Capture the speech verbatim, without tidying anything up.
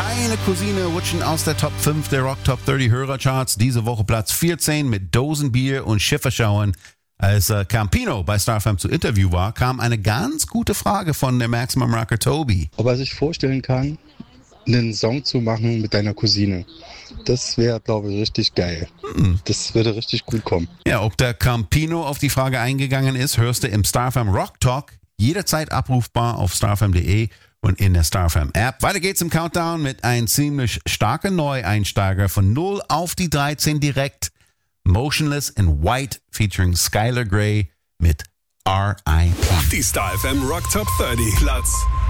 Deine Cousine rutschen aus der Top fünf der Rock Top dreißig Hörercharts. Diese Woche Platz vierzehn mit Dosenbier und Schifferschauen. Als äh, Campino bei Star F M zu Interview war, kam eine ganz gute Frage von der Maximum Rocker Tobi. Ob er sich vorstellen kann, einen Song zu machen mit deiner Cousine. Das wäre, glaube ich, richtig geil. Hm. Das würde richtig gut kommen. Ja, ob der Campino auf die Frage eingegangen ist, hörst du im Star F M Rock Talk. Jederzeit abrufbar auf starfm punkt de und in der Star F M App. Weiter geht's im Countdown mit einem ziemlich starken Neueinsteiger von null auf die dreizehn direkt. Motionless in White featuring Skylar Grey mit R I P Die Star F M Rock Top dreißig, Platz